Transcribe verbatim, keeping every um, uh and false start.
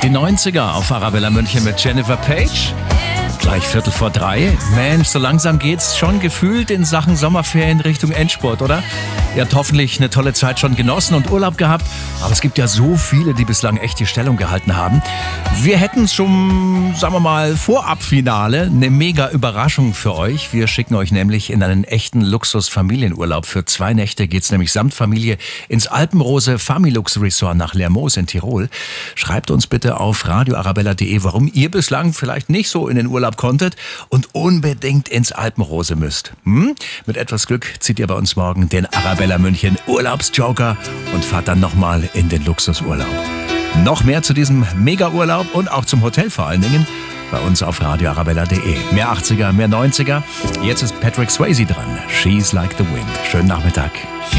Die neunziger auf Arabella München mit Jennifer Page. Gleich Viertel vor drei. Mensch, so langsam geht's schon gefühlt in Sachen Sommerferien Richtung Endspurt, oder? Ihr habt hoffentlich eine tolle Zeit schon genossen und Urlaub gehabt. Aber es gibt ja so viele, die bislang echt die Stellung gehalten haben. Wir hätten zum, sagen wir mal, Vorabfinale eine mega Überraschung für euch. Wir schicken euch nämlich in einen echten Luxus-Familienurlaub. Für zwei Nächte geht's nämlich samt Familie ins Alpenrose Familux Resort nach Lermoos in Tirol. Schreibt uns bitte auf radio arabella punkt de, warum ihr bislang vielleicht nicht so in den Urlaub konntet und unbedingt ins Alpenrose müsst. Hm? Mit etwas Glück zieht ihr bei uns morgen den Arabella München Urlaubsjoker und fahrt dann nochmal in den Luxusurlaub. Noch mehr zu diesem Mega-Urlaub und auch zum Hotel vor allen Dingen bei uns auf radio arabella punkt de. Mehr achtziger, mehr neunziger. Jetzt ist Patrick Swayze dran. She's Like the Wind. Schönen Nachmittag.